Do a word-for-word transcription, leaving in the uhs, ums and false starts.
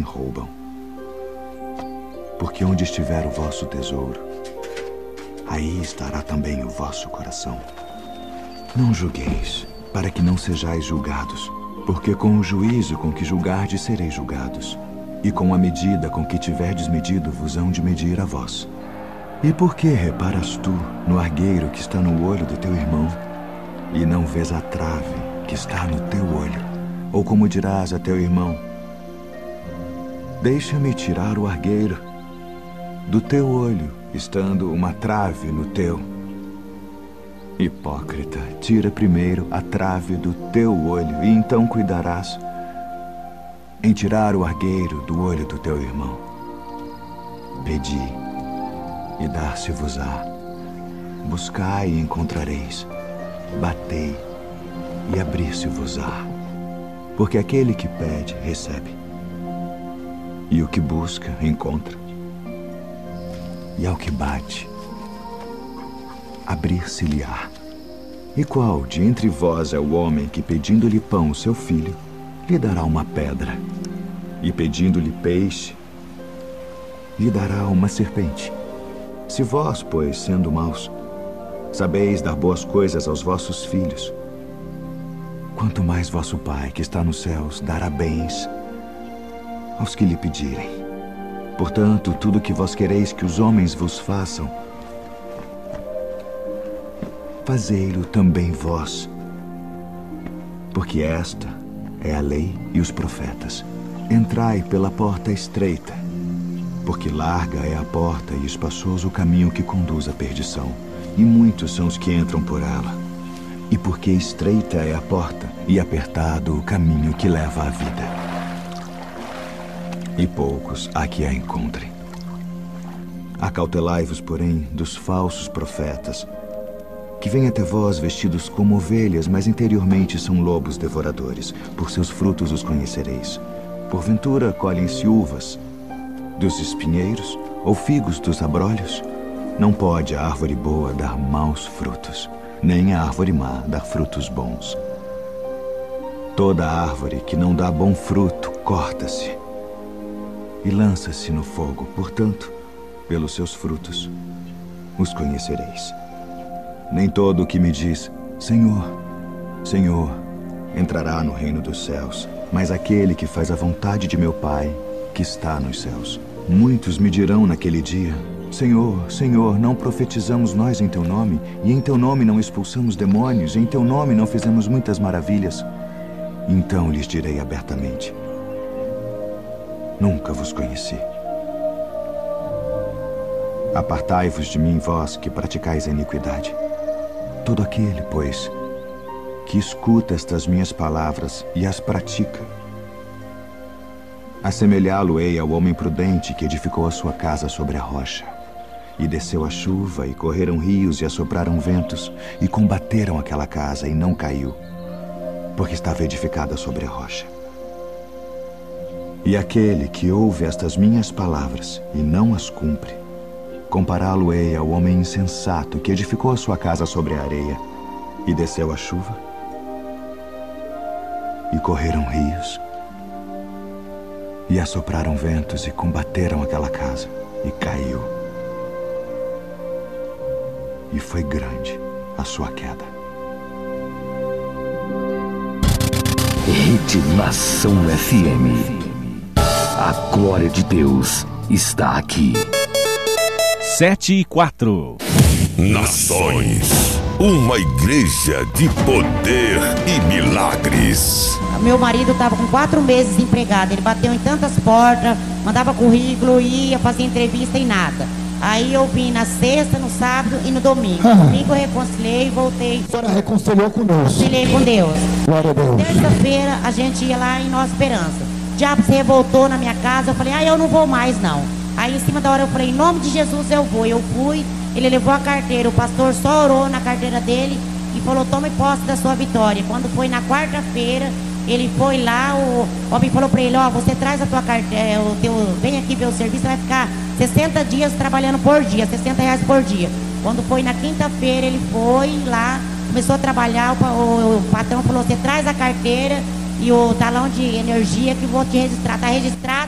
roubam. Porque onde estiver o vosso tesouro, aí estará também o vosso coração. Não julgueis, para que não sejais julgados, porque com o juízo com que julgardes sereis julgados, e com a medida com que tiverdes medido vos hão de medir a vós. E por que reparas tu no argueiro que está no olho do teu irmão, e não vês a trave que está no teu olho? Ou como dirás a teu irmão: deixa-me tirar o argueiro do teu olho, estando uma trave no teu? Hipócrita, tira primeiro a trave do teu olho, e então cuidarás em tirar o argueiro do olho do teu irmão. Pedi, e dar-se-vos-á. Buscai e encontrareis. Batei, e abrir-se-vos-á. Porque aquele que pede, recebe. E o que busca, encontra. E ao que bate, abrir-se-lhe-á. E qual de entre vós é o homem que, pedindo-lhe pão, seu filho, lhe dará uma pedra? E pedindo-lhe peixe, lhe dará uma serpente? Se vós, pois, sendo maus, sabeis dar boas coisas aos vossos filhos, quanto mais vosso Pai, que está nos céus, dará bens aos que lhe pedirem. Portanto, tudo o que vós quereis que os homens vos façam, fazei-lo também vós. Porque esta é a lei e os profetas. Entrai pela porta estreita, porque larga é a porta e espaçoso o caminho que conduz à perdição, e muitos são os que entram por ela. E porque estreita é a porta e apertado o caminho que leva à vida, e poucos há que a encontrem. Acautelai-vos, porém, dos falsos profetas, que vêm até vós vestidos como ovelhas, mas interiormente são lobos devoradores. Por seus frutos os conhecereis. Porventura colhem-se uvas dos espinheiros, ou figos dos abrolhos? Não pode a árvore boa dar maus frutos, nem a árvore má dar frutos bons. Toda árvore que não dá bom fruto, corta-se e lança-se no fogo. Portanto, pelos seus frutos os conhecereis. Nem todo o que me diz, Senhor, Senhor, entrará no reino dos céus, mas aquele que faz a vontade de meu Pai, que está nos céus. Muitos me dirão naquele dia, Senhor, Senhor, não profetizamos nós em teu nome, e em teu nome não expulsamos demônios, e em teu nome não fizemos muitas maravilhas? Então lhes direi abertamente, nunca vos conheci. Apartai-vos de mim, vós que praticais a iniquidade. Todo aquele, pois, que escuta estas minhas palavras e as pratica, assemelhá-lo-ei ao homem prudente que edificou a sua casa sobre a rocha. E desceu a chuva, e correram rios, e assopraram ventos, e combateram aquela casa, e não caiu, porque estava edificada sobre a rocha. E aquele que ouve estas minhas palavras e não as cumpre, compará-lo-ei ao homem insensato que edificou a sua casa sobre a areia, e desceu a chuva, e correram rios, e assopraram ventos, e combateram aquela casa, e caiu. E foi grande a sua queda. Rede Nação F M. A glória de Deus está aqui. Sete e quatro. Nações, uma igreja de poder e milagres. Meu marido estava com quatro meses desempregado. Ele bateu em tantas portas, mandava currículo, ia fazer entrevista e nada. Aí eu vim na sexta, no sábado e no domingo. Ah. Domingo eu reconciliei e voltei. A senhora reconciliou com Deus. Reconciliei com Deus. Glória a Deus. Terça-feira a gente ia lá em Nova Esperança. O diabo se revoltou na minha casa. Eu falei, ah, eu não vou mais não. Aí em cima da hora eu falei, em nome de Jesus eu vou. Eu fui, ele levou a carteira. O pastor só orou na carteira dele e falou, tome posse da sua vitória. Quando foi na quarta-feira, ele foi lá, o homem falou pra ele, ó, oh, você traz a tua carteira, o teu, vem aqui ver o serviço, vai ficar sessenta dias trabalhando por dia, sessenta reais por dia. Quando foi na quinta-feira, ele foi lá, começou a trabalhar, o, o, o patrão falou, você traz a carteira e o talão de energia que vou te registrar, tá registrado.